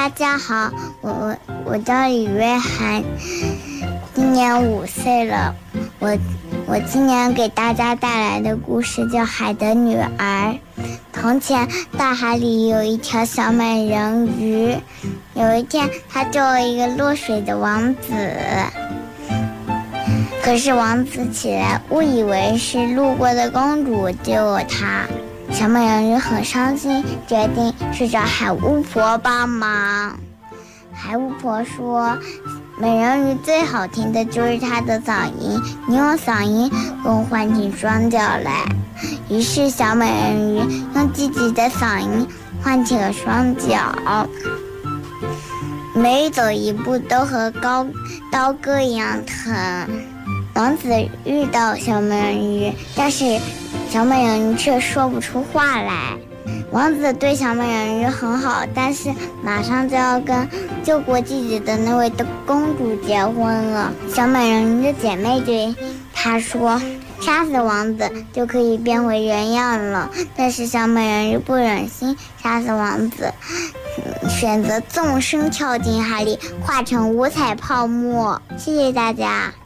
家好，我叫李瑞涵，今年5岁了。我今年给大家带来的故事叫《海的女儿》。从前，大海里有一条小美人鱼。有一天，她救了一个落水的王子。可是王子起来误以为是路过的公主救了他。小美人鱼很伤心，决定去找海巫婆帮忙。海巫婆说，美人鱼最好听的就是她的嗓音，你用嗓音给我唤起双脚来。于是小美人鱼用自己的嗓音唤起了双脚，每走一步都和刀割一样疼。王子遇到小美人鱼，但是小美人鱼却说不出话来。王子对小美人鱼很好，但是马上就要跟救过自己的那位的公主结婚了。小美人鱼的姐妹对他说，杀死王子就可以变回原样了。但是小美人鱼不忍心杀死王子，选择纵身跳进海里，化成五彩泡沫。谢谢大家。